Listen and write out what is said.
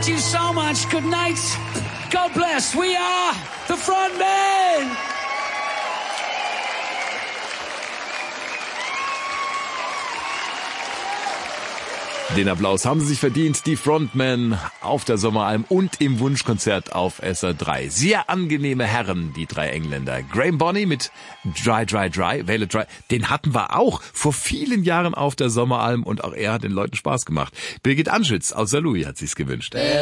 you so much. Good night. God bless. We are the Frontmen. Den Applaus haben sie sich verdient, die Frontmen auf der Sommeralm und im Wunschkonzert auf SR3. Sehr angenehme Herren, die drei Engländer. Graham Bonney mit Dry, Dry, Dry, Vale Dry, den hatten wir auch vor vielen Jahren auf der Sommeralm und auch er hat den Leuten Spaß gemacht. Birgit Anschütz aus Saarlouis hat sich's gewünscht.